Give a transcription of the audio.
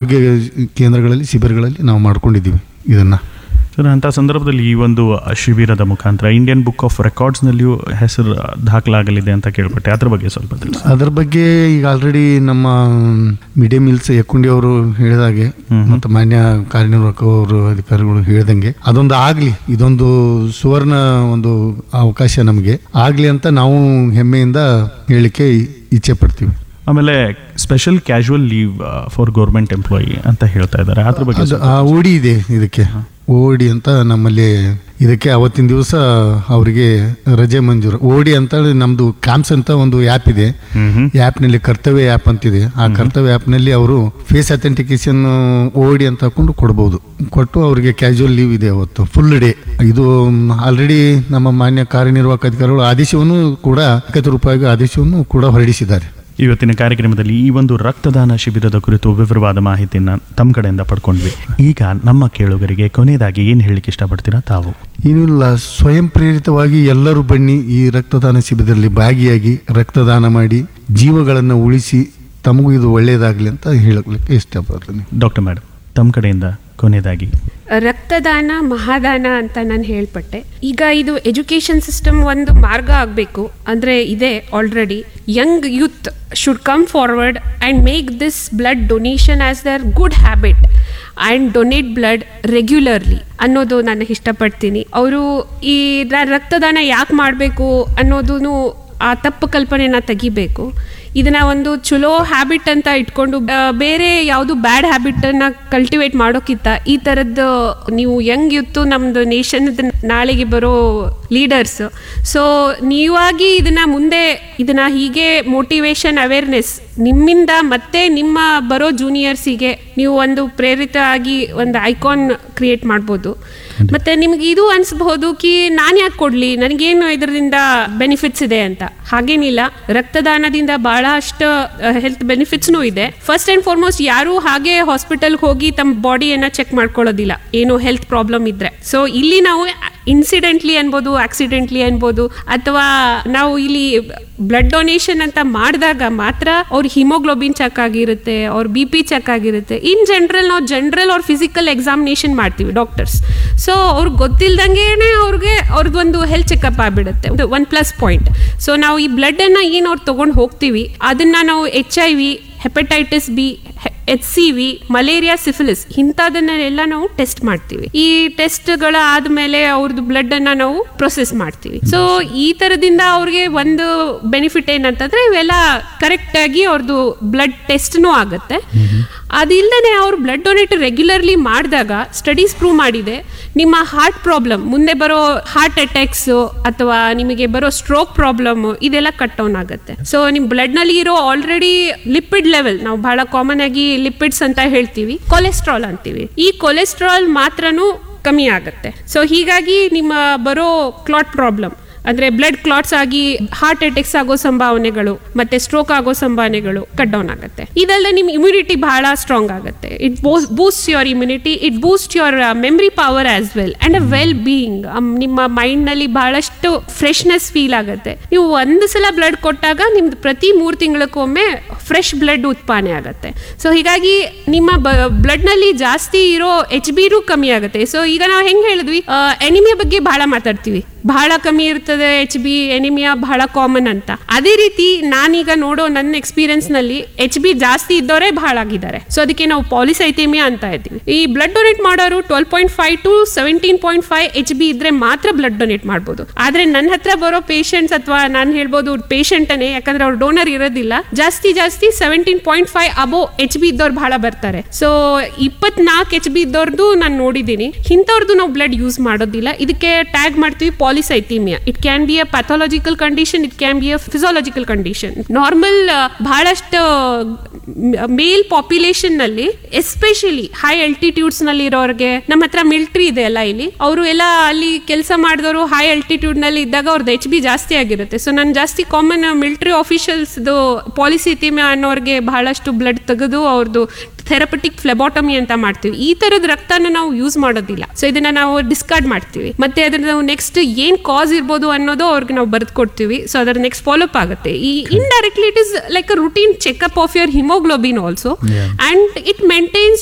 ಆರೋಗ್ಯ ಕೇಂದ್ರಗಳಲ್ಲಿ ಶಿಬಿರಗಳಲ್ಲಿ ನಾವು ಮಾಡ್ಕೊಂಡಿದ್ದೀವಿ ಇದನ್ನು. ಸರ್, ಅಂಥ ಸಂದರ್ಭದಲ್ಲಿ ಈ ಒಂದು ಶಿಬಿರದ ಮುಖಾಂತರ ಇಂಡಿಯನ್ ಬುಕ್ ಆಫ್ ರೆಕಾರ್ಡ್ಸ್ನಲ್ಲಿಯೂ ಹೆಸರು ದಾಖಲಾಗಲಿದೆ ಅಂತ ಕೇಳ್ಪಟ್ಟೆ, ಅದ್ರ ಬಗ್ಗೆ ಸ್ವಲ್ಪ ತಿಳಿಸಿ. ಅದ್ರ ಬಗ್ಗೆ ಈಗ ಆಲ್ರೆಡಿ ನಮ್ಮ ಮಿಡ್ ಡೇ ಮೀಲ್ಸ್ ಯಕ್ಕುಂಡಿ ಅವರು ಹೇಳಿದಾಗೆ ಮತ್ತು ಮಾನ್ಯ ಕಾರ್ಯನಿರ್ವಾಹಕ ಅವರು ಅಧಿಕಾರಿಗಳು ಹೇಳಿದಂಗೆ ಅದೊಂದು ಆಗಲಿ, ಇದೊಂದು ಸುವರ್ಣ ಒಂದು ಅವಕಾಶ ನಮಗೆ ಆಗಲಿ ಅಂತ ನಾವು ಹೆಮ್ಮೆಯಿಂದ ಹೇಳಿಕೆ ಇಚ್ಛೆ ಪಡ್ತೀವಿ. ಆಮೇಲೆ special casual leave for government employee ಅಂತ ಹೇಳ್ತಾ ಇದ್ದಾರೆ, ಅದ್ರ ಬಗ್ಗೆ ಓಡಿ ಇದೆ. ಇದಕ್ಕೆ ಓಡಿ ಅಂತ ನಮ್ಮಲ್ಲಿ ಇದಕ್ಕೆ ಅವತ್ತಿನ ದಿವಸ ಅವರಿಗೆ ರಜೆ ಮಂಜೂರು. ಓಡಿ ಅಂತ ನಮ್ದು ಕ್ಯಾಂಪ್ಸ್ ಅಂತ ಒಂದು ಆ್ಯಪ್ ಇದೆ. ಆ್ಯಪ್ನಲ್ಲಿ ಕರ್ತವ್ಯ ಆ್ಯಪ್ ಅಂತಿದೆ. ಆ ಕರ್ತವ್ಯ ಆ್ಯಪ್ನಲ್ಲಿ ಅವರು ಫೇಸ್ ಅಥೆಂಟಿಕೇಶನ್ ಓಡಿ ಅಂತ ಹಾಕೊಂಡು ಕೊಡ್ಬೋದು. ಕೊಟ್ಟು ಅವರಿಗೆ ಕ್ಯಾಶುವಲ್ ಲೀವ್ ಇದೆ ಅವತ್ತು ಫುಲ್ ಡೇ. ಇದು ಆಲ್ರೆಡಿ ನಮ್ಮ ಮಾನ್ಯ ಕಾರ್ಯನಿರ್ವಾಹಕ ಅಧಿಕಾರಿಗಳು ಆದೇಶವನ್ನು ಕೂಡ ರೂಪಾಯಿಗೆ ಆದೇಶವನ್ನು ಕೂಡ ಹೊರಡಿಸಿದ್ದಾರೆ. ಇವತ್ತಿನ ಕಾರ್ಯಕ್ರಮದಲ್ಲಿ ಈ ಒಂದು ರಕ್ತದಾನ ಶಿಬಿರದ ಕುರಿತು ವಿವರವಾದ ಮಾಹಿತಿಯನ್ನು ತಮ್ಮ ಕಡೆಯಿಂದ ಪಡ್ಕೊಂಡ್ವಿ. ಈಗ ನಮ್ಮ ಕೇಳುಗರಿಗೆ ಕೊನೆಯದಾಗಿ ಏನು ಹೇಳಲಿಕ್ಕೆ ಇಷ್ಟಪಡ್ತೀರಾ ತಾವು? ಏನಿಲ್ಲ, ಸ್ವಯಂ ಪ್ರೇರಿತವಾಗಿ ಎಲ್ಲರೂ ಬನ್ನಿ, ಈ ರಕ್ತದಾನ ಶಿಬಿರದಲ್ಲಿ ಭಾಗಿಯಾಗಿ ರಕ್ತದಾನ ಮಾಡಿ ಜೀವಗಳನ್ನು ಉಳಿಸಿ ತಮಗೂ ಇದು ಒಳ್ಳೆಯದಾಗಲಿ ಅಂತ ಹೇಳಲಿಕ್ಕೆ ಇಷ್ಟಪಡ್ತೀನಿ. ಡಾಕ್ಟರ್ ಮೇಡಮ್, ತಮ್ಮ ಕಡೆಯಿಂದ ಕೊನೆಯದಾಗಿ. ರಕ್ತದಾನ ಮಹಾದಾನ ಅಂತ ನಾನು ಹೇಳ್ಪಟ್ಟೆ. ಈಗ ಇದು ಎಜುಕೇಷನ್ ಸಿಸ್ಟಮ್ ಒಂದು ಮಾರ್ಗ ಆಗಬೇಕು ಅಂದರೆ ಇದೆ already. Young youth should come forward and make this blood donation as there good habit and donate blood regularly ಅನ್ನೋದು ನಾನು ಇಷ್ಟಪಡ್ತೀನಿ. ಅವರು ಈ ರಕ್ತದಾನ ಯಾಕೆ ಮಾಡಬೇಕು ಅನ್ನೋದು ಆ ತಪ್ಪು ಕಲ್ಪನೆನ ತೆಗಿಬೇಕು. ಇದನ್ನ ಒಂದು ಚಲೋ ಹ್ಯಾಬಿಟ್ ಅಂತ ಇಟ್ಕೊಂಡು ಬೇರೆ ಯಾವುದು ಬ್ಯಾಡ್ ಹ್ಯಾಬಿಟನ್ನು ಕಲ್ಟಿವೇಟ್ ಮಾಡೋಕ್ಕಿಂತ ಈ ಥರದ್ದು ನೀವು ಯಂಗ್ ಯೂತ್ ನಮ್ಮದು ನೇಷನ್ ನಾಳೆಗೆ ಬರೋ ಲೀಡರ್ಸ್, ಸೊ ನೀವಾಗಿ ಇದನ್ನ ಹೀಗೆ ಮೋಟಿವೇಶನ್ ಅವೇರ್ನೆಸ್ ನಿಮ್ಮಿಂದ ಮತ್ತೆ ನಿಮ್ಮ ಬರೋ ಜೂನಿಯರ್ಸಿಗೆ ನೀವು ಒಂದು ಪ್ರೇರಿತ ಆಗಿ ಒಂದು ಐಕಾನ್ ಕ್ರಿಯೇಟ್ ಮಾಡ್ಬೋದು. ಮತ್ತೆ ನಿಮ್ಗೆ ಇದು ಅನ್ಸ್ಬಹುದು ಕಿ ನಾನು ಯಾಕೆ ಕೊಡ್ಲಿ, ನನಗೇನು ಇದರಿಂದ ಬೆನಿಫಿಟ್ಸ್ ಇದೆ ಅಂತ. ಹಾಗೇನಿಲ್ಲ, ರಕ್ತದಾನದಿಂದ ಬಹಳಷ್ಟು ಹೆಲ್ತ್ ಬೆನಿಫಿಟ್ಸ್ನೂ ಇದೆ. ಫಸ್ಟ್ ಅಂಡ್ ಫಾರ್ಮೋಸ್ಟ್ ಯಾರು ಹಾಗೆ ಹಾಸ್ಪಿಟಲ್ಗೆ ಹೋಗಿ ತಮ್ಮ ಬಾಡಿಯನ್ನ ಚೆಕ್ ಮಾಡ್ಕೊಳ್ಳೋದಿಲ್ಲ ಏನೋ ಹೆಲ್ತ್ ಪ್ರಾಬ್ಲಮ್ ಇದ್ರೆ. ಸೊ ಇಲ್ಲಿ ನಾವು ಇನ್ಸಿಡೆಂಟ್ಲಿ ಅನ್ಬೋದು, ಆಕ್ಸಿಡೆಂಟ್ಲಿ ಅನ್ಬೋದು, ಅಥವಾ ನಾವು ಇಲ್ಲಿ ಬ್ಲಡ್ ಡೊನೇಷನ್ ಅಂತ ಮಾಡಿದಾಗ ಮಾತ್ರ ಅವ್ರ ಹಿಮೋಗ್ಲೋಬಿನ್ ಚೆಕ್ ಆಗಿರುತ್ತೆ, ಅವ್ರ BP ಚೆಕ್ ಆಗಿರುತ್ತೆ. ಇನ್ ಜನರಲ್ ನಾವು ಜನರಲ್ ಅವ್ರ ಫಿಸಿಕಲ್ ಎಕ್ಸಾಮಿನೇಷನ್ ಮಾಡ್ತೀವಿ ಡಾಕ್ಟರ್ಸ್. ಸೊ ಅವ್ರಿಗೆ ಗೊತ್ತಿಲ್ದಂಗೆನೆ ಅವ್ರದ್ದೊಂದು ಹೆಲ್ತ್ ಚೆಕಪ್ ಆಗಿಬಿಡುತ್ತೆ. One plus point. ಸೊ ನಾವು ಈ ಬ್ಲಡ್ ಅನ್ನ ಏನು ಅವ್ರು ತಗೊಂಡು ಹೋಗ್ತೀವಿ ಅದನ್ನ ನಾವು HIV, hepatitis B, HCV, malaria, syphilis ಇಂಥದನ್ನೆಲ್ಲ ನಾವು ಟೆಸ್ಟ್ ಮಾಡ್ತೀವಿ. ಈ ಟೆಸ್ಟ್ಗಳ ಆದ್ಮೇಲೆ ಅವ್ರದ್ದು ಬ್ಲಡ್ ಅನ್ನ ನಾವು ಪ್ರೊಸೆಸ್ ಮಾಡ್ತೀವಿ. ಸೊ ಈ ತರದಿಂದ ಅವ್ರಿಗೆ ಒಂದು ಬೆನಿಫಿಟ್ ಏನಂತಂದ್ರೆ ಇವೆಲ್ಲ ಕರೆಕ್ಟ್ ಆಗಿ ಅವ್ರದ್ದು ಬ್ಲಡ್ ಟೆಸ್ಟ್ನೂ ಆಗುತ್ತೆ. ಅದಿಲ್ಲದೆ ಅವ್ರು ಬ್ಲಡ್ ಡೊನೇಟ್ ರೆಗ್ಯುಲರ್ಲಿ ಮಾಡಿದಾಗ ಸ್ಟಡೀಸ್ ಪ್ರೂವ್ ಮಾಡಿದೆ ನಿಮ್ಮ ಹಾರ್ಟ್ ಪ್ರಾಬ್ಲಮ್, ಮುಂದೆ ಬರೋ ಹಾರ್ಟ್ ಅಟ್ಯಾಕ್ಸ್ ಅಥವಾ ನಿಮಗೆ ಬರೋ ಸ್ಟ್ರೋಕ್ ಪ್ರಾಬ್ಲಮ್ ಇದೆಲ್ಲ ಕಟ್ ಡೌನ್ ಆಗುತ್ತೆ. ಸೊ ನಿಮ್ಮ ಬ್ಲಡ್ ನಲ್ಲಿ ಇರೋ ಆಲ್ರೆಡಿ ಲಿಪಿಡ್ ಲೆವೆಲ್, ನಾವು ಬಹಳ ಕಾಮನ್ ಆಗಿ ಲಿಪಿಡ್ಸ್ ಅಂತ ಹೇಳ್ತೀವಿ, ಕೊಲೆಸ್ಟ್ರಾಲ್ ಅಂತೀವಿ, ಈ ಕೊಲೆಸ್ಟ್ರಾಲ್ ಮಾತ್ರನೂ ಕಮ್ಮಿ ಆಗುತ್ತೆ. ಸೊ ಹೀಗಾಗಿ ನಿಮ್ಮ ಬರೋ ಕ್ಲಾಟ್ ಪ್ರಾಬ್ಲಮ್ ಅಂದ್ರೆ ಬ್ಲಡ್ ಕ್ಲಾಟ್ಸ್ ಆಗಿ ಹಾರ್ಟ್ ಅಟ್ಯಾಕ್ಸ್ ಆಗೋ ಸಂಭಾವನೆಗಳು ಮತ್ತೆ ಸ್ಟ್ರೋಕ್ ಆಗೋ ಸಂಭಾವನೆಗಳು ಕಟ್ ಡೌನ್ ಆಗುತ್ತೆ. ಇದೆಲ್ಲ ನಿಮ್ಮ ಇಮ್ಯುನಿಟಿ ಬಹಳ ಸ್ಟ್ರಾಂಗ್ ಆಗುತ್ತೆ. It Boost your immunity, it Boost your memory power as well and a well being. ನಿಮ್ಮ ಮೈಂಡ್ ನಲ್ಲಿ ಬಹಳಷ್ಟು ಫ್ರೆಶ್ನೆಸ್ ಫೀಲ್ ಆಗುತ್ತೆ. ನೀವು ಒಂದು ಸಲ ಬ್ಲಡ್ ಕೊಟ್ಟಾಗ ನಿಮ್ದು ಪ್ರತಿ 3 ತಿಂಗಳಕ್ಕೊಮ್ಮೆ ಫ್ರೆಶ್ ಬ್ಲಡ್ ಉತ್ಪಾದನೆ ಆಗುತ್ತೆ. ಸೊ ಹೀಗಾಗಿ ನಿಮ್ಮ ಬ್ಲಡ್ ನಲ್ಲಿ ಜಾಸ್ತಿ ಇರೋ HB ಕಮ್ಮಿ ಆಗುತ್ತೆ. ಸೊ ಈಗ ನಾವು ಹೆಂಗ್ ಹೇಳಿದ್ವಿ, ಎನಿಮಿಯಾ ಬಗ್ಗೆ ಬಹಳ ಮಾತಾಡ್ತೀವಿ, ಬಹಳ ಕಮ್ಮಿ ಇರ್ತದೆ HB, ಎನಿಮಿಯಾ ಬಹಳ ಕಾಮನ್ ಅಂತ. ಅದೇ ರೀತಿ ನಾನೀಗ ನೋಡೋ ನನ್ನ ಎಕ್ಸ್ಪೀರಿಯನ್ಸ್ ನಲ್ಲಿ HB ಜಾಸ್ತಿ ಇದ್ದವರೇ ಬಹಳ ಆಗಿದ್ದಾರೆ. ಸೊ ಅದಕ್ಕೆ ನಾವು ಪಾಲಿಸೈಥೇಮಿಯಾ ಅಂತ ಇದ್ದೀವಿ. ಈ ಬ್ಲಡ್ ಡೊನೇಟ್ ಮಾಡೋರು 12.5 to 17.5 HB ಇದ್ರೆ ಮಾತ್ರ ಬ್ಲಡ್ ಡೊನೇಟ್ ಮಾಡ್ಬೋದು. ಆದ್ರೆ ನನ್ನ ಹತ್ರ ಬರೋ ಪೇಷಂಟ್ಸ್ ಅಥವಾ ನಾನು ಹೇಳ್ಬೋದು ಪೇಷಂಟ್ ಅನ್ನೇ, ಯಾಕಂದ್ರೆ ಅವ್ರು ಡೋನರ್ ಇರೋದಿಲ್ಲ, ಜಾಸ್ತಿ 17.5 ಅಬೋ HB ಇದ್ದವ್ರು ಬಹಳ ಬರ್ತಾರೆ. ಸೊ 24 HB ಇದ್ದವ್ರದ್ದು ನಾನು ನೋಡಿದ್ದೀನಿ. ಇಂಥವ್ರದ್ದು ನಾವು ಬ್ಲಡ್ ಯೂಸ್ ಮಾಡೋದಿಲ್ಲ. ಇದಕ್ಕೆ ಟ್ಯಾಗ್ ಮಾಡ್ತೀವಿ ಪಾಲಿಸೈಥೀಮಿಯಾ. It can be a pathological condition, it can be a physiological condition. Normal ಬಹಳಷ್ಟು ಮೇಲ್ ಪಾಪ್ಯುಲೇಷನ್ ನಲ್ಲಿ ಎಸ್ಪೆಷಲಿ ಹೈ ಆಲ್ಟಿಟ್ಯೂಡ್ಸ್ ನಲ್ಲಿ ಇರೋರಿಗೆ, ನಮ್ಮ ಹತ್ರ ಮಿಲಿಟರಿ ಇದೆ ಅಲ್ಲ ಇಲ್ಲಿ, ಅವರು ಎಲ್ಲ ಅಲ್ಲಿ ಕೆಲಸ ಮಾಡಿದವರು ಹೈ ಆಲ್ಟಿಟ್ಯೂಡ್ ನಲ್ಲಿ ಇದ್ದಾಗ ಅವ್ರದ್ದು HB ಜಾಸ್ತಿ ಆಗಿರುತ್ತೆ. ಸೊ ನಾನು ಜಾಸ್ತಿ ಕಾಮನ್ ಮಿಲಿಟರಿ ಆಫೀಷಿಯಲ್ಸ್ ಪಾಲಿಸೈಥೀಮಿಯಾ ಅನ್ನೋರಿಗೆ ಬಹಳಷ್ಟು ಬ್ಲಡ್ ತೆಗೆದು ಅವ್ರದ್ದು ಥೆರಪಟಿಕ್ ಫ್ಲೆಬೋಟಮಿ ಅಂತ ಮಾಡ್ತೀವಿ. ಈ ತರದ ರಕ್ತನ ನಾವು ಯೂಸ್ ಮಾಡೋದಿಲ್ಲ. ಸೊ ಇದನ್ನ ನಾವು ಡಿಸ್ಕಾರ್ಡ್ ಮಾಡ್ತೀವಿ. ಮತ್ತೆ ಅದ್ರ ನಾವು ನೆಕ್ಸ್ಟ್ ಏನ್ ಕಾಸ್ ಇರ್ಬೋದು ಅನ್ನೋದು ಅವ್ರಿಗೆ ನಾವು ಬರೆದು ಕೊಡ್ತೀವಿ. ಸೊ ಅದರ ನೆಕ್ಸ್ಟ್ ಫಾಲೋ ಅಪ್ ಆಗುತ್ತೆ. ಈ indirectly it is like a routine checkup of your haemoglobin also, and it maintains